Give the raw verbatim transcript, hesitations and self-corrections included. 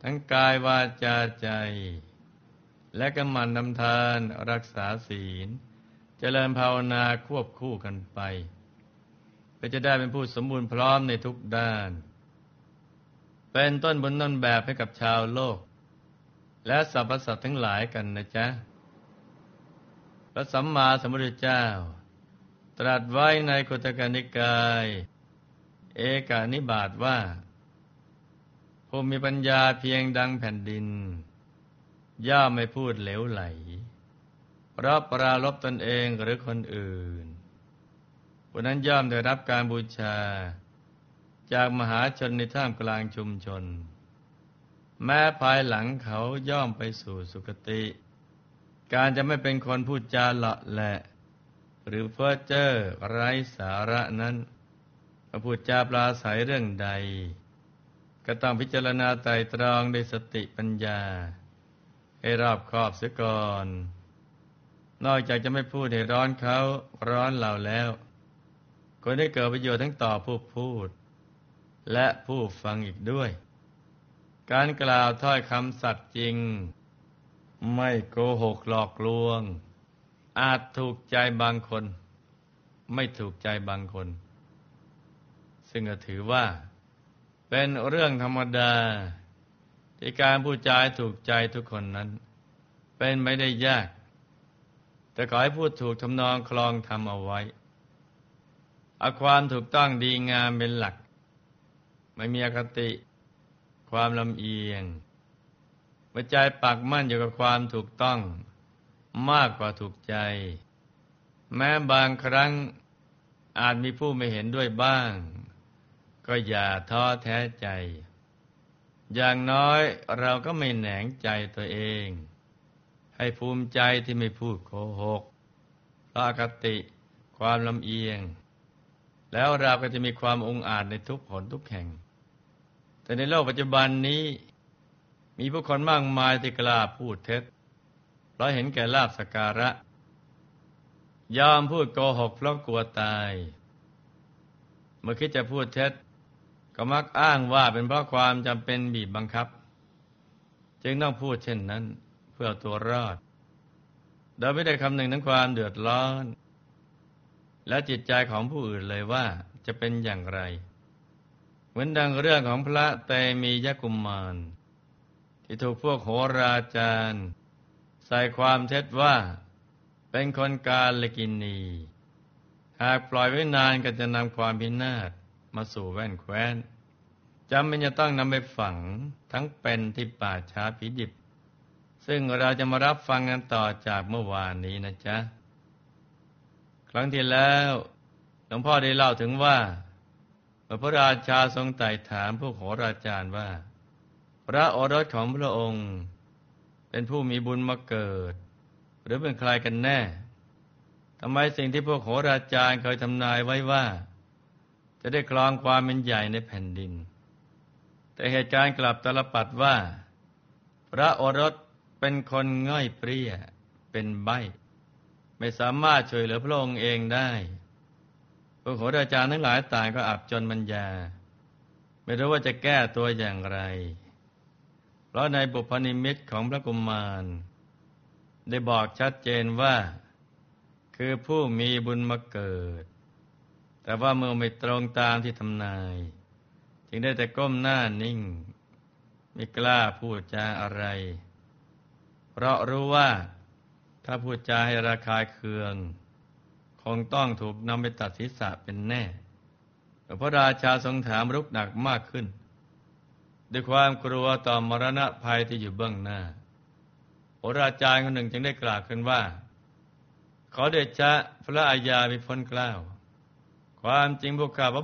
ทั้งกายวาจาใจและก็หมั่นทำทานรักษาศีลเจริญภาวนาควบคู่กันไปเพื่อจะได้เป็นผู้สมบูรณ์พร้อมในทุกด้านเป็นต้นบุญต้นแบบให้กับชาวโลกและสรรพสัตว์ทั้งหลายกันนะจ๊ะพระสัมมาสัมพุทธเจ้าตรัสไว้ในคุตกนิกายเอกนิบาตว่าผู้มีปัญญาเพียงดังแผ่นดินย่อมไม่พูดเหลวไหลเพราะปรารภตนเองหรือคนอื่นผู้นั้นย่อมได้รับการบูชาจากมหาชนในท่ามกลางชุมชนแม้ภายหลังเขาย่อมไปสู่สุคติการจะไม่เป็นคนพูดจาเลาะแหละหรือเพ้อเจ้อไร้สาระนั้นพอพูดจาปราศัยเรื่องใดก็ต้องพิจารณาไตร่ตรองด้วยสติปัญญาให้รอบคอบเสียก่อนนอกจากจะไม่พูดให้ร้อนเขาร้อนเราแล้วก็ได้เกิดประโยชน์ทั้งต่อผู้พูดและผู้ฟังอีกด้วยการกล่าวถ้อยคำสัตย์จริงไม่โกหกหลอกลวงอาจถูกใจบางคนไม่ถูกใจบางคนซึ่งก็ถือว่าเป็นเรื่องธรรมดาที่การพูดจาถูกใจทุกคนนั้นเป็นไม่ได้ยากแต่ขอให้พูดถูกทำนองคลองธรรมเอาไว้เอาความถูกต้องดีงามเป็นหลักไม่มีอคติความลำเอียงเมื่อใจปักมั่นอยู่กับความถูกต้องมากกว่าถูกใจแม้บางครั้งอาจมีผู้ไม่เห็นด้วยบ้างก็อย่าท้อแท้ใจอย่างน้อยเราก็ไม่แหนงใจตัวเองให้ภูมิใจที่ไม่พูดโกหกเพราะอคติความลำเอียงแล้วเราก็จะมีความองอาจในทุกหนทุกแห่งแต่ในโลกปัจจุบันนี้มีผู้คนมากมายที่กล้าพูดเท็จเพราะเห็นแก่ลาภสักการะยอมพูดโกหกเพราะกลัวตายเมื่อคิดจะพูดเท็จก็มักอ้างว่าเป็นเพราะความจำเป็นบีบบังคับจึงต้องพูดเช่นนั้นเพื่อเอาตัวรอดโดยไม่ได้คำนึงถึงความเดือดร้อนและจิตใจของผู้อื่นเลยว่าจะเป็นอย่างไรเหมือนดังเรื่องของพระเตมียกุมมารที่ถูกพวกโหราจารย์ใส่ความเท็จว่าเป็นคนกาลกิณีหากปล่อยไว้นานก็จะนำความพินาศมาสู่แว่นแคว้นจำเป็นจะต้องนำไปฝังทั้งเป็นที่ป่าช้าผีดิบซึ่งเราจะมารับฟังกันต่อจากเมื่อวานนี้นะจ๊ะครั้งที่แล้วหลวงพ่อได้เล่าถึงว่าเมื่อพระราชาทรงไต่ถามพวกโหราจารย์ว่าพระโอรสของพระองค์เป็นผู้มีบุญมาเกิดหรือเป็นใครกันแน่ทำไมสิ่งที่พวกโหราจารย์เคยทำนายไว้ว่าจะได้ครองความเป็นใหญ่ในแผ่นดินแต่เหตุการณ์กลับตาลปัดว่าพระโอรสเป็นคนง่อยเปรี้ยเป็นใบ้ไม่สามารถช่วยเหลือพระองค์เองได้พวกโหราจารย์ทั้งหลายต่างก็อับจนปัญญาไม่รู้ว่าจะแก้ตัวอย่างไรเพราะในบุพนิมิตของพระกุมารได้บอกชัดเจนว่าคือผู้มีบุญมาเกิดแต่ว่าเมื่อไม่ตรงตามที่ทำนายจึงได้แต่ก้มหน้านิ่งไม่กล้าพูดจาอะไรเพราะรู้ว่าถ้าพูดจาให้ระคายเคืองคงต้องถูกนำไปตัดศีรษะเป็นแน่พระราชาทรงถามรุกหนักมากขึ้นด้วยความกลัวต่อมรณะภัยที่อยู่เบื้องหน้าโหราจารย์คนหนึ่งจึงได้กล่าวขึ้นว่าขอเดชะพระอาญามีพ้นเกล้าความจริงพวกข้าพ